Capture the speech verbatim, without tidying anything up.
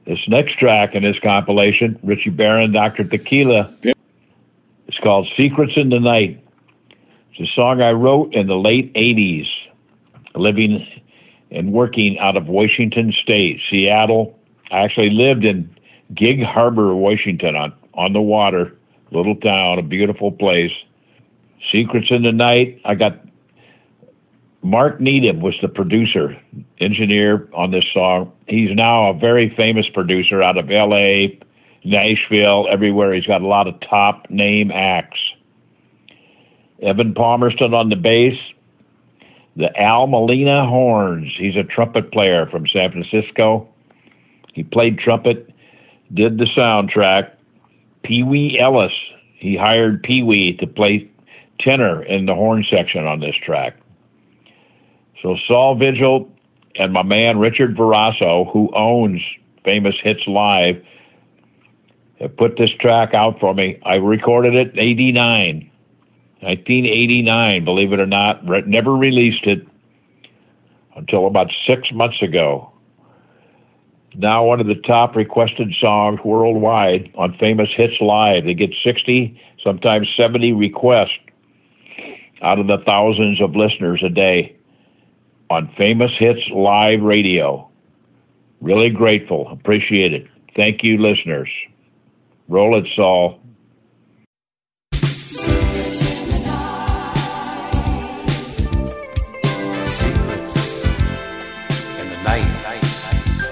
This next track in this compilation, Richie Barron, Doctor Tequila, Yep. It's called Secrets in the Night. It's a song I wrote in the late eighties, living and working out of Washington State, Seattle. I actually lived in Gig Harbor, Washington, on, on the water, little town, a beautiful place. Secrets in the Night. I got Mark Needham was the producer, engineer on this song. He's now a very famous producer out of L A, Nashville, everywhere. He's got a lot of top name acts. Evan Palmerston on the bass. The Al Molina horns. He's a trumpet player from San Francisco. He played trumpet, did the soundtrack. Pee Wee Ellis. He hired Pee Wee to play tenor in the horn section on this track. So Saul Vigil and my man Richard Verasso, who owns Famous Hits Live, have put this track out for me. I recorded it in eighty-nine. nineteen eighty-nine, believe it or not. Re- never released it until about six months ago. Now one of the top requested songs worldwide on Famous Hits Live. They get sixty, sometimes seventy requests out of the thousands of listeners a day on Famous Hits Live Radio. Really grateful. Appreciate it. Thank you, listeners. Roll it, Saul. Night.